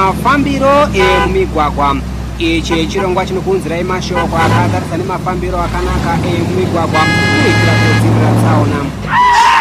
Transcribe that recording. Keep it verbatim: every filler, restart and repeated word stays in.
mafambiro emumigwagwa. Ichi chirongwa chinokunzirai mashoko akatarisana nemafambiro akanaka emumigwagwa kuitira kudzivirira tsaona.